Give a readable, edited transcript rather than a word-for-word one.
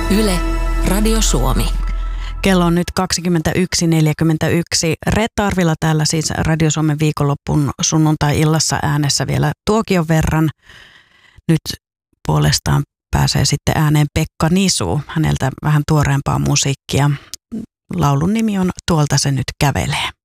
Yle, Radio Suomi. Kello on nyt 21.41. Reetta Arvila täällä siis Radio Suomen viikonloppun sunnuntai-illassa äänessä vielä tuokion verran. Nyt puolestaan pääsee sitten ääneen Pekka Nisu. Häneltä vähän tuoreempaa musiikkia. Laulun nimi on Tuolta se nyt kävelee.